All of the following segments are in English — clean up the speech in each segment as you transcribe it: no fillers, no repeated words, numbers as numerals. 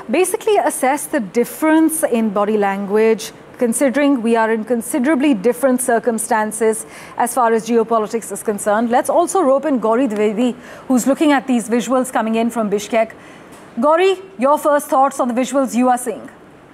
basically assess the difference in body language, considering we are in considerably different circumstances as far as geopolitics is concerned. Let's also rope in Gauri Dwivedi, who's looking at these visuals coming in from Bishkek. Gauri, your first thoughts on the visuals you are seeing?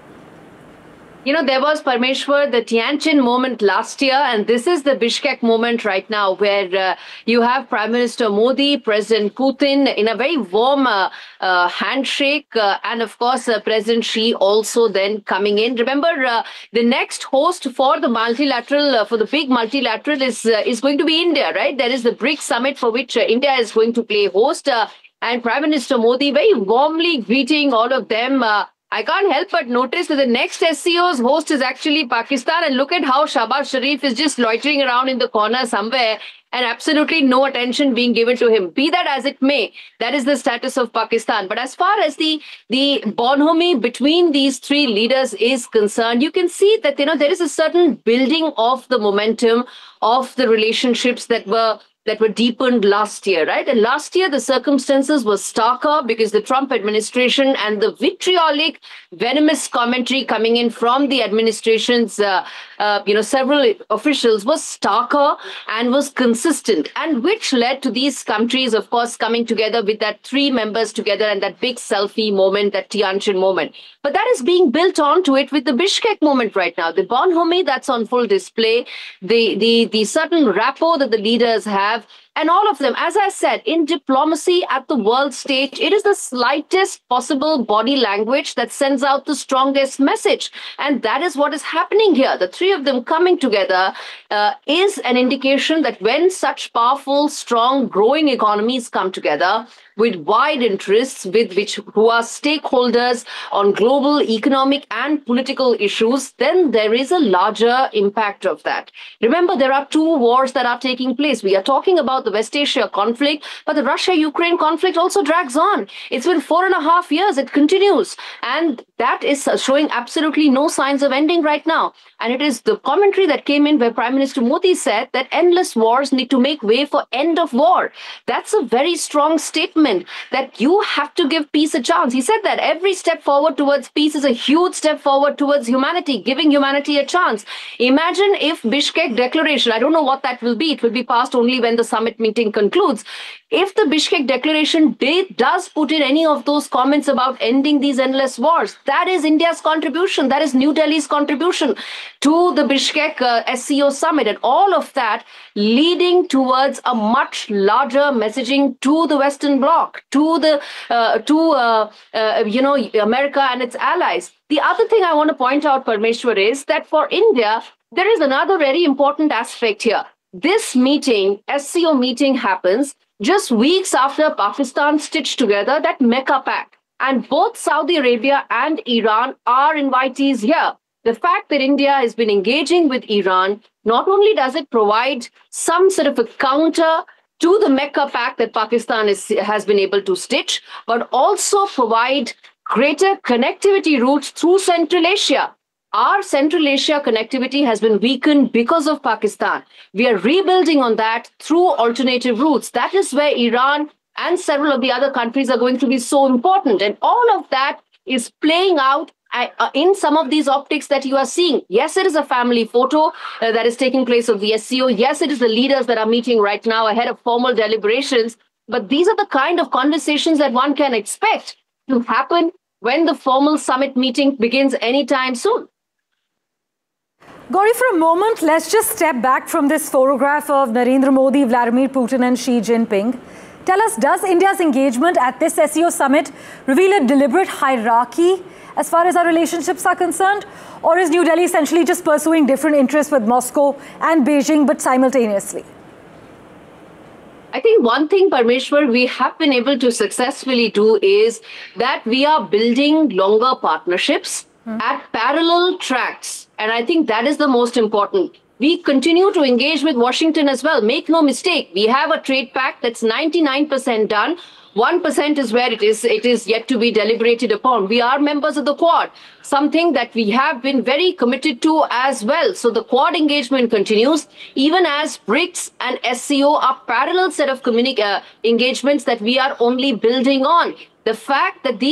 You know, there was, Parmeshwar, the Tianjin moment last year, and this is the Bishkek moment right now, where you have Prime Minister Modi, President Putin in a very warm handshake, and of course, President Xi also then coming in. Remember, the next host for the multilateral, for the big multilateral is going to be India, right? There is the BRICS summit for which India is going to play host, and Prime Minister Modi very warmly greeting all of them. I can't help but notice that the next SCO's host is actually Pakistan, and look at how Shahbaz Sharif is just loitering around in the corner somewhere and absolutely no attention being given to him. Be that as it may, that is the status of Pakistan. But as far as the bonhomie between these three leaders is concerned, you can see that, there is a certain building of the momentum of the relationships that were deepened last year, right? And last year, the circumstances were starker because the Trump administration and the vitriolic, venomous commentary coming in from the administration's, several officials was starker and was consistent, and which led to these countries, of course, coming together with that three members together and that big selfie moment, that Tianjin moment. But that is being built onto it with the Bishkek moment right now. The bonhomie that's on full display, the certain rapport that the leaders have, and all of them, as I said, in diplomacy at the world stage, it is the slightest possible body language that sends out the strongest message. And that is what is happening here. The three of them coming together is an indication that when such powerful, strong, growing economies come together with wide interests, who are stakeholders on global economic and political issues, then there is a larger impact of that. Remember, there are two wars that are taking place. We are talking about the West Asia conflict, but the Russia-Ukraine conflict also drags on. It's been 4.5 years. It continues. And that is showing absolutely no signs of ending right now. And it is the commentary that came in where Prime Minister Modi said that endless wars need to make way for end of war. That's a very strong statement, that you have to give peace a chance. He said that every step forward towards peace is a huge step forward towards humanity, giving humanity a chance. Imagine if Bishkek Declaration, I don't know what that will be. It will be passed only when the summit meeting concludes. If the Bishkek Declaration does put in any of those comments about ending these endless wars, that is India's contribution. That is New Delhi's contribution to the Bishkek SCO summit, and all of that leading towards a much larger messaging to the Western Bloc, to America and its allies. The other thing I want to point out, Parmeshwar, is that for India, there is another very important aspect here. This meeting, SCO meeting, happens just weeks after Pakistan stitched together that Mecca Pact. And both Saudi Arabia and Iran are invitees here. The fact that India has been engaging with Iran, not only does it provide some sort of a counter to the Mecca Pact that Pakistan has been able to stitch, but also provide greater connectivity routes through Central Asia. Our Central Asia connectivity has been weakened because of Pakistan. We are rebuilding on that through alternative routes. That is where Iran and several of the other countries are going to be so important. And all of that is playing out in some of these optics that you are seeing. Yes, it is a family photo that is taking place of the SCO. Yes, it is the leaders that are meeting right now ahead of formal deliberations. But these are the kind of conversations that one can expect to happen when the formal summit meeting begins anytime soon. Gauri, for a moment, let's just step back from this photograph of Narendra Modi, Vladimir Putin and Xi Jinping. Tell us, does India's engagement at this SCO summit reveal a deliberate hierarchy as far as our relationships are concerned? Or is New Delhi essentially just pursuing different interests with Moscow and Beijing, but simultaneously? I think one thing, Parmeshwar, we have been able to successfully do is that we are building longer partnerships at parallel tracks. And I think that is the most important. We continue to engage with Washington as well. Make no mistake, we have a trade pact that's 99% done. 1% is where it is yet to be deliberated upon. We are members of the Quad, something that we have been very committed to as well. So the Quad engagement continues, even as BRICS and SCO are parallel set of engagements that we are only building on. The fact that these